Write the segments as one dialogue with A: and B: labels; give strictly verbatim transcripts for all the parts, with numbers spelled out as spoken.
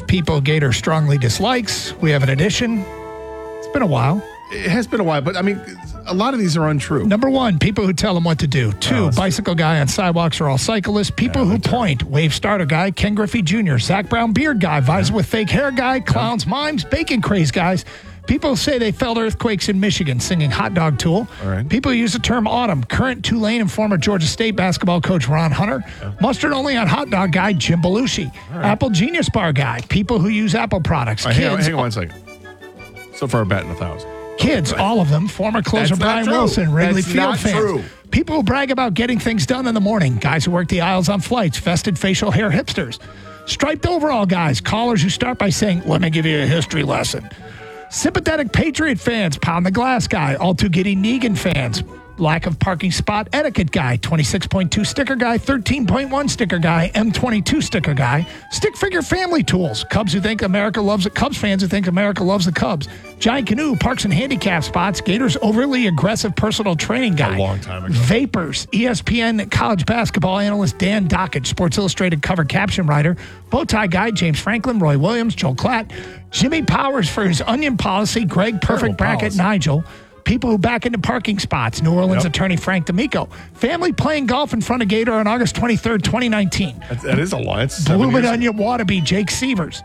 A: people Gator strongly dislikes. We have an addition. It's been a while.
B: It has been a while, but I mean, a lot of these are untrue.
A: Number one, people who tell them what to do. Two, oh, bicycle guy on sidewalks are all cyclists. People yeah, who point. True. Wave starter guy, Ken Griffey Junior Zach Brown beard guy, visor yeah. with fake hair guy, clowns, yeah. mimes, bacon craze guys. People say they felt earthquakes in Michigan singing Hot Dog Tool.
B: All right.
A: People who use the term autumn. Current Tulane and former Georgia State basketball coach Ron Hunter. Yeah. Mustard only on hot dog guy Jim Belushi. Right. Apple Genius Bar guy. People who use Apple products.
B: Right,
A: Kids.
B: Hang on, hang on one second. So far, batting a thousand.
A: Kids, right. all of them. Former closer Brian Wilson, Wrigley
B: That's
A: Field fans.
B: True.
A: People who brag about getting things done in the morning. Guys who work the aisles on flights. Vested facial hair hipsters. Striped overall guys. Callers who start by saying, let me give you a history lesson. Sympathetic Patriot fans. Pound the glass guy. All too giddy Negan fans. Lack of parking spot etiquette guy. twenty-six point two sticker guy. thirteen point one sticker guy. M twenty-two sticker guy. Stick figure family tools. Cubs who think America loves it. Cubs fans who think America loves the Cubs. Giant canoe. Parks and handicap spots. Gators overly aggressive personal training guy.
B: A long time ago.
A: Vapors. E S P N college basketball analyst Dan Dockage. Sports Illustrated cover caption writer. Bowtie guy James Franklin. Roy Williams. Joel Klatt. Jimmy Powers for his onion policy. Greg Perfect Bracket Nigel. People who back into parking spots. New Orleans yep. attorney Frank D'Amico. Family playing golf in front of Gator on August twenty-third, twenty nineteen.
B: That, that is a lot. It's
A: Bloomin' Onion Wannabe Jake Sievers.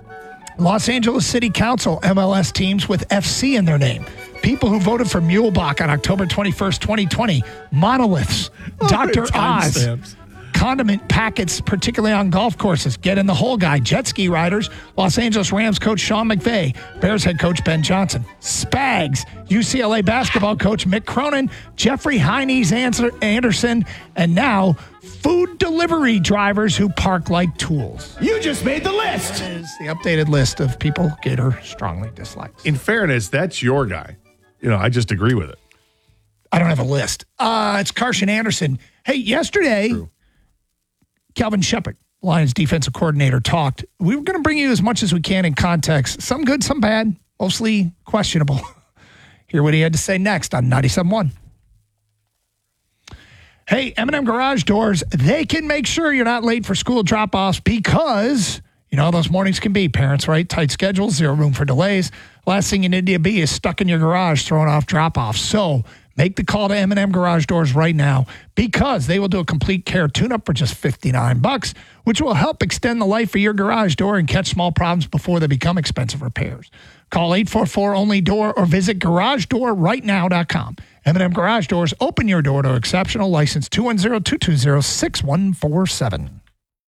A: Los Angeles City Council M L S teams with F C in their name. People who voted for Mulebach on October twenty-first, twenty twenty. Monoliths. Oh, Doctor Oz. Stamps. Condiment packets, particularly on golf courses. Get in the hole guy. Jet ski riders. Los Angeles Rams coach Sean McVay. Bears head coach Ben Johnson. Spags. U C L A basketball coach Mick Cronin. Jeffrey Hines Anderson. And now, food delivery drivers who park like tools.
C: You just made the list.
A: That is the updated list of people Gator strongly dislikes.
B: In fairness, that's your guy. You know, I just agree with it.
A: I don't have a list. Uh, it's Carson Anderson. Hey, yesterday... True. Calvin Shepard, Lions defensive coordinator, talked. We were going to bring you as much as we can in context. Some good, some bad, mostly questionable. Hear what he had to say next on ninety-seven point one. Hey, M and M Garage Doors, they can make sure you're not late for school drop-offs because, you know, those mornings can be. Parents, right? Tight schedules, zero room for delays. Last thing you need to be is stuck in your garage throwing off drop-offs. So make the call to M and M Garage Doors right now because they will do a complete care tune-up for just fifty-nine bucks, which will help extend the life of your garage door and catch small problems before they become expensive repairs. Call eight four four only door or visit garage door right now dot com. M and M Garage Doors, open your door to exceptional license two one zero, two two zero, six one four seven.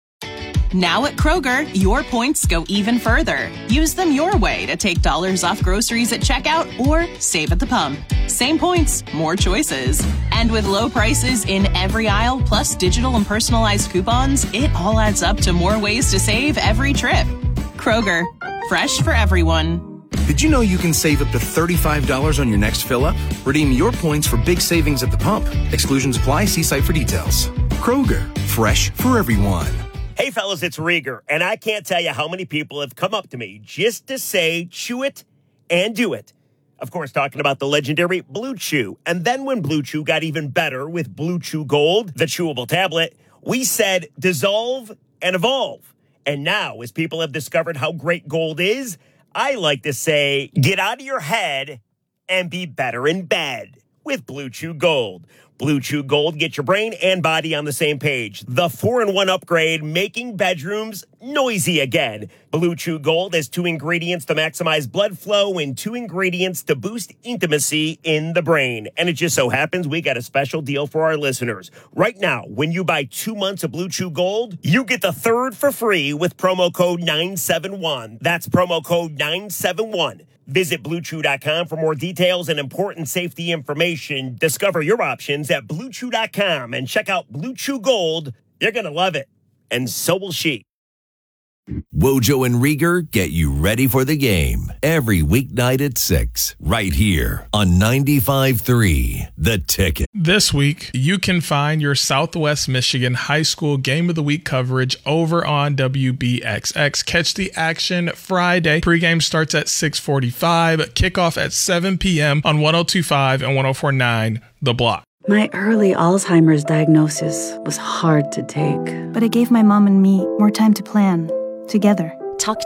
D: Now at Kroger, your points go even further. Use them your way to take dollars off groceries at checkout or save at the pump. Same points, more choices. And with low prices in every aisle, plus digital and personalized coupons, it all adds up to more ways to save every trip. Kroger, fresh for everyone.
E: Did you know you can save up to thirty-five dollars on your next fill-up? Redeem your points for big savings at the pump. Exclusions apply. See site for details. Kroger, fresh for everyone.
F: Hey, fellas, it's Rieger, and I can't tell you how many people have come up to me just to say, chew it and do it. Of course, talking about the legendary Blue Chew. And then when Blue Chew got even better with Blue Chew Gold, the chewable tablet, we said dissolve and evolve. And now, as people have discovered how great Gold is, I like to say, get out of your head and be better in bed with Blue Chew Gold. Blue Chew Gold, get your brain and body on the same page. The four in one upgrade, making bedrooms noisy again. Blue Chew Gold has two ingredients to maximize blood flow and two ingredients to boost intimacy in the brain. And it just so happens we got a special deal for our listeners. Right now, when you buy two months of Blue Chew Gold, you get the third for free with promo code nine seven one. That's promo code nine seven one. Visit Blue Chew dot com for more details and important safety information. Discover your options at Blue Chew dot com and check out Blue Chew Gold. You're going to love it. And so will she.
G: Wojo and Rieger get you ready for the game every weeknight at six, right here on ninety-five point three The Ticket.
H: This week, you can find your Southwest Michigan High School Game of the Week coverage over on W B X X. Catch the action Friday. Pregame starts at six forty-five, kickoff at seven p.m. on one oh two point five and one oh four point nine The Block.
I: My early Alzheimer's diagnosis was hard to take.
J: But it gave my mom and me more time to plan. Together.
K: Talk